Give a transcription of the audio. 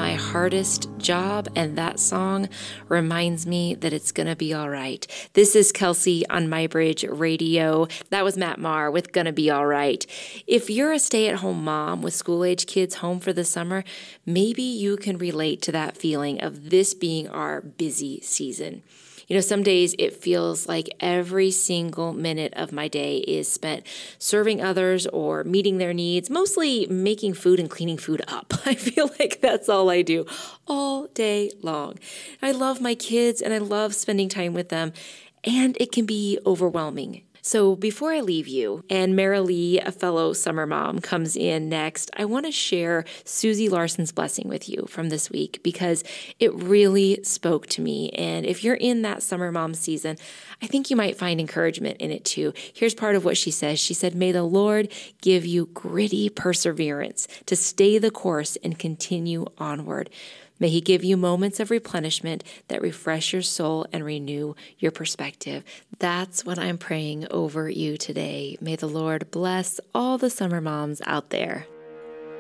my hardest job, and that song reminds me that it's gonna be all right. This is Kelsey on MyBridge Radio. That was Matt Maher with Gonna Be All Right. If you're a stay-at-home mom with school-age kids home for the summer, maybe you can relate to that feeling of this being our busy season. You know, some days it feels like every single minute of my day is spent serving others or meeting their needs, mostly making food and cleaning food up. I feel like that's all I do all day long. I love my kids and I love spending time with them, and it can be overwhelming. So before I leave you, and Marilee, a fellow summer mom, comes in next, I want to share Susie Larson's blessing with you from this week because it really spoke to me. And if you're in that summer mom season, I think you might find encouragement in it too. Here's part of what she says. She said, "May the Lord give you gritty perseverance to stay the course and continue onward. May he give you moments of replenishment that refresh your soul and renew your perspective." That's what I'm praying over you today. May the Lord bless all the summer moms out there.